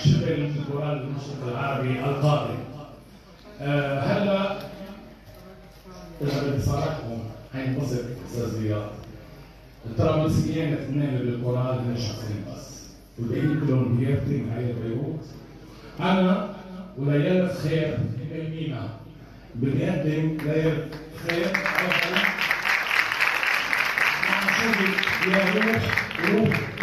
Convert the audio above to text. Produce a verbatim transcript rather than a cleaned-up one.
شغل الكورال المشرق العربي القادم. أه هلا اذا باتصالاتكم حينبسط استاذ رياض. الطرابلسيين اثنين بالكورال من شخصين بس، والباقيين كلهم بيرتي من عائله بيروت. انا وليالة خير المينا بنقدم ليالة خير افضل مع شغل يا روح روح